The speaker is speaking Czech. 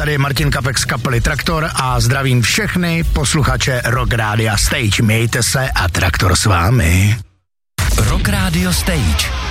Tady je Martin Kapek z kapely Traktor a zdravím všechny posluchače Rock Radio Stage. Mějte se a Traktor s vámi. Rock Radio Stage.